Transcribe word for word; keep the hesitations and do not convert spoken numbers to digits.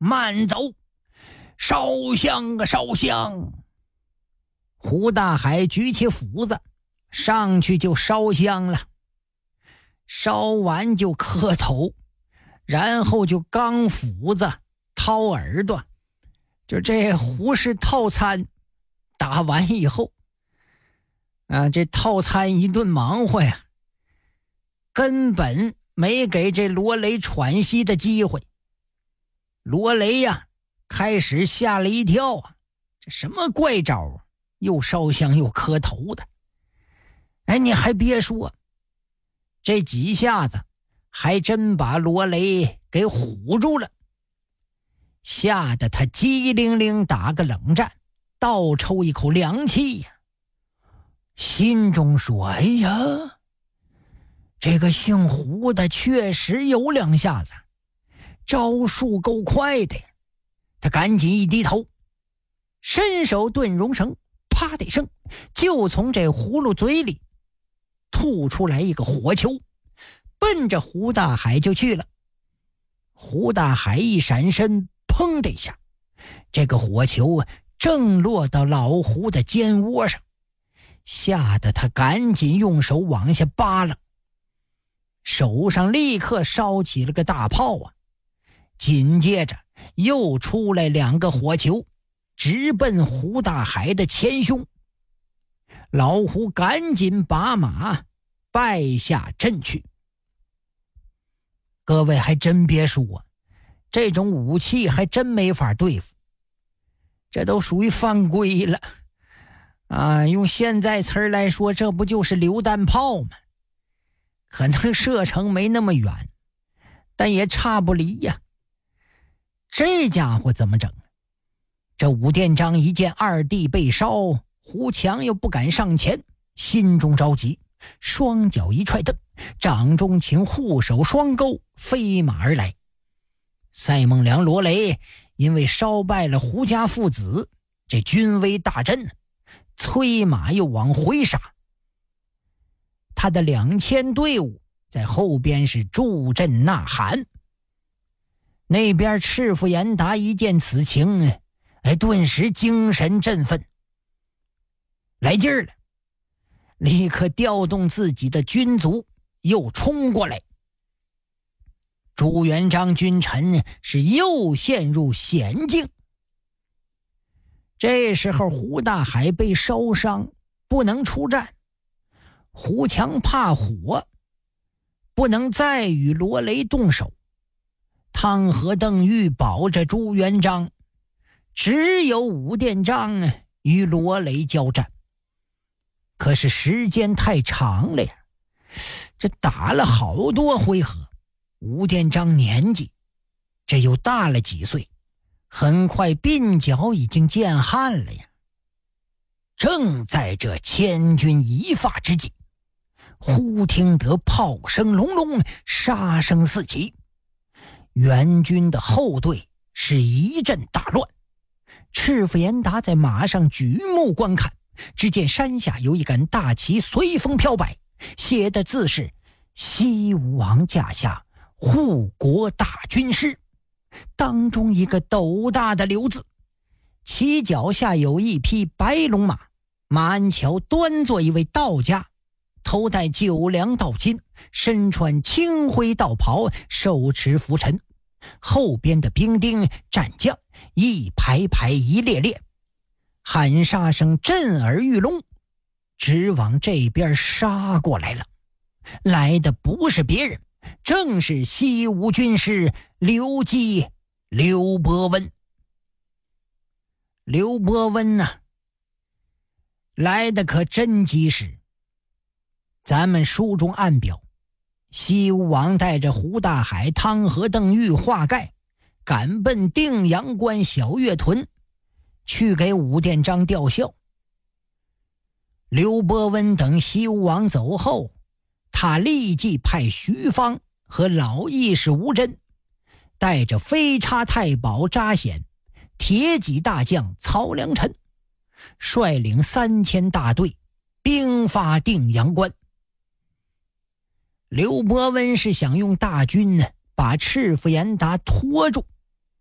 慢走，烧香啊烧香！”胡大海举起斧子，上去就烧香了。烧完就磕头，然后就钢斧子掏耳朵，就这胡氏套餐打完以后啊，这套餐一顿忙活呀，根本没给这罗雷喘息的机会。罗雷呀，开始吓了一跳啊，这什么怪招啊，又烧香又磕头的。哎，你还别说，这几下子还真把罗雷给唬住了，吓得他机灵灵打个冷战，倒抽一口凉气呀，心中说：“哎呀，这个姓胡的确实有两下子，招数够快的。”他赶紧一低头，伸手顿绒绳，啪的一声，就从这葫芦嘴里吐出来一个火球，奔着胡大海就去了。胡大海一闪身，砰的一下，这个火球正落到老胡的肩窝上，吓得他赶紧用手往下扒拉，手上立刻烧起了个大泡啊！紧接着又出来两个火球，直奔胡大海的前胸。老胡赶紧把马败下阵去。各位还真别说，这种武器还真没法对付，这都属于犯规了啊！用现在词儿来说，这不就是榴弹炮吗？可能射程没那么远，但也差不离呀。这家伙怎么整？这武殿章一见二弟被烧，胡强又不敢上前，心中着急，双脚一踹蹬，掌中擎护手双钩，飞马而来。赛孟良、罗雷因为烧败了胡家父子，这军威大振，催马又往回杀。他的两千队伍在后边是助阵呐喊。那边赤腹严达一见此情，哎，顿时精神振奋，来劲儿了，立刻调动自己的军卒又冲过来。朱元璋君臣是又陷入险境。这时候胡大海被烧伤，不能出战，胡强怕火，不能再与罗雷动手。汤和邓玉保着朱元璋，只有武殿章与罗雷交战。可是时间太长了呀，这打了好多回合，武殿章年纪这又大了几岁，很快鬓角已经见汗了呀。正在这千钧一发之际，忽听得炮声隆隆，杀声四起，援军的后队是一阵大乱。赤腹严达在马上举目观看，只见山下有一杆大旗随风飘摆，写的字是西吴王驾下护国大军师，当中一个斗大的刘字，旗脚下有一匹白龙马，马鞍桥端坐一位道家，头戴九梁道巾，身穿青灰道袍，手持拂尘。后边的兵丁战将一排排一列列，喊杀声震耳欲聋，直往这边杀过来了。来的不是别人，正是西吴军师刘基、刘伯温。刘伯温呐、啊，来的可真及时。咱们书中暗表，西吴王带着胡大海、汤和邓玉、华盖赶奔定阳关小月屯，去给武殿章吊孝。刘伯温等西吴王走后，他立即派徐方和老义士吴真，带着飞叉太保扎显、铁戟大将曹良臣，率领三千大队兵发定阳关。刘伯温是想用大军呢把赤腹严达拖住，